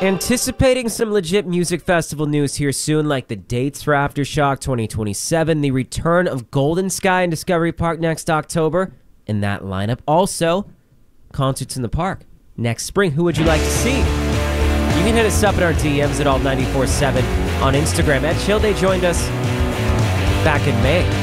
Anticipating some legit music festival news here soon, like the dates for Aftershock 2027, the return of Golden Sky and Discovery Park next October, and that lineup. Also, concerts in the park next spring. Who would you like to see? You can hit us up in our DMs at Alt947 on Instagram. Ed Childay joined us back in May.